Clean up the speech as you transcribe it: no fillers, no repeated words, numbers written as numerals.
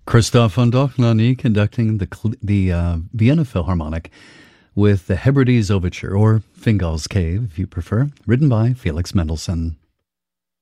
Christoph von Dochnani conducting the Vienna Philharmonic with the Hebrides Overture, or Fingal's Cave, if you prefer, written by Felix Mendelssohn.